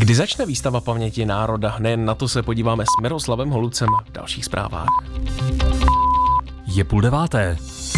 Kdy začne výstava paměti národa? Nejen na to se podíváme s Miroslavem Holucem v dalších zprávách. Je 8:30.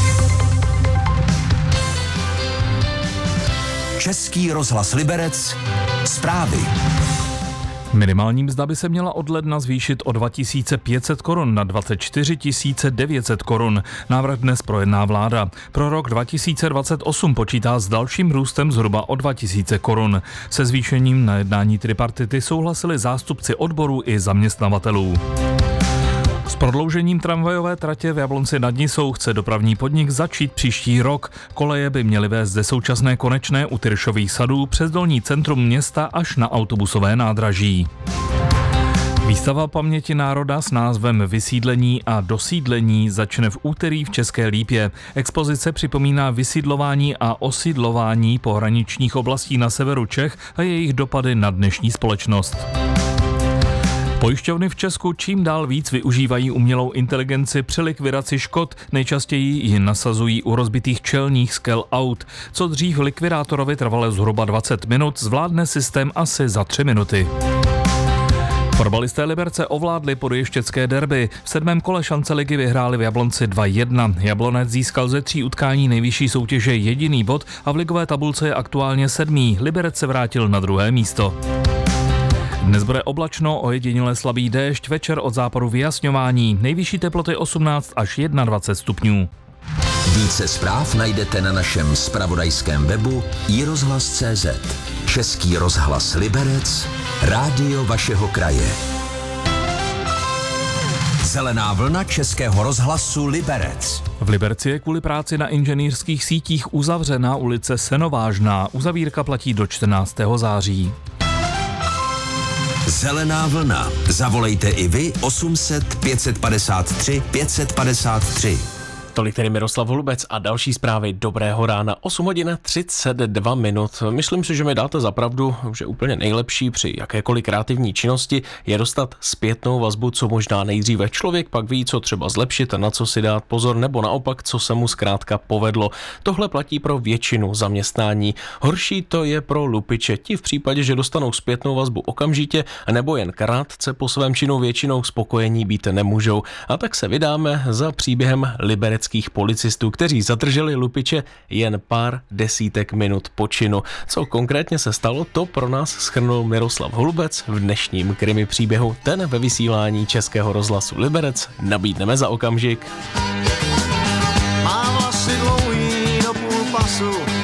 Český rozhlas Liberec. Zprávy. Minimální mzda by se měla od ledna zvýšit o 2500 korun na 24 900 korun. Návrh dnes projedná vláda. Pro rok 2028 počítá s dalším růstem zhruba o 2000 korun. Se zvýšením na jednání tripartity souhlasili zástupci odborů i zaměstnavatelů. S prodloužením tramvajové tratě v Jablonci nad Nisou chce dopravní podnik začít příští rok. Koleje by měly vést ze současné Konečné u Tyršových sadů přes dolní centrum města až na autobusové nádraží. Výstava paměti národa s názvem Vysídlení a dosídlení začne v úterý v České Lípě. Expozice připomíná vysídlování a osídlování pohraničních oblastí na severu Čech a jejich dopady na dnešní společnost. Pojišťovny v Česku čím dál víc využívají umělou inteligenci při likvidaci škod, nejčastěji ji nasazují u rozbitých čelních skel aut. Co dřív likvidátorovi trvalo zhruba 20 minut, zvládne systém asi za 3 minuty. Fotbalisté Liberce ovládli podještěcké derby. V 7. kole šance ligy vyhráli v Jablonci 2-1. Jablonec získal ze 3 utkání nejvyšší soutěže jediný bod a v ligové tabulce je aktuálně 7. Liberec se vrátil na 2. místo. Dnes bude oblačno, ojediněle slabý déšť, večer od západu vyjasňování, nejvyšší teploty 18 až 21 stupňů. Více zpráv najdete na našem zpravodajském webu iRozhlas.cz. Český rozhlas Liberec, rádio vašeho kraje. Zelená vlna Českého rozhlasu Liberec. V Liberci je kvůli práci na inženýrských sítích uzavřena ulice Senovážná. Uzavírka platí do 14. září. Zelená vlna. Zavolejte i vy 800 553 553. Tolik tedy Miroslav Holubec a další zprávy dobrého rána. 8:32. Myslím si, že mi dáte za pravdu, že úplně nejlepší při jakékoliv kreativní činnosti je dostat zpětnou vazbu co možná nejdříve. Člověk pak ví, co třeba zlepšit a na co si dát pozor, nebo naopak, co se mu zkrátka povedlo. Tohle platí pro většinu zaměstnání. Horší to je pro lupiče. Ti v případě, že dostanou zpětnou vazbu okamžitě nebo jen krátce po svém činu, většinou spokojení být nemůžou. A tak se vydáme za příběhem libereckých policistů, kteří zadrželi lupiče jen pár desítek minut po činu. Co konkrétně se stalo, to pro nás shrnul Miroslav Holubec v dnešním krimi příběhu. Ten ve vysílání Českého rozhlasu Liberec nabídneme za okamžik. Má vlasy dlouhý do půl pasu,